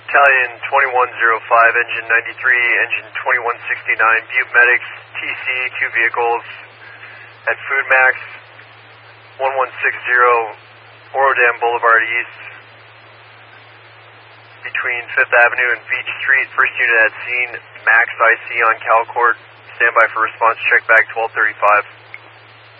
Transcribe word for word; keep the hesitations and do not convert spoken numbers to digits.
Battalion twenty-one oh five, engine ninety-three, engine twenty-one sixty-nine, Butte Medics, T C, two vehicles at Food Max, one one six zero, Orodam Boulevard East, between Fifth Avenue and Beach Street. First unit at scene, Max I C on Calcourt. Stand by for response, check back twelve thirty-five.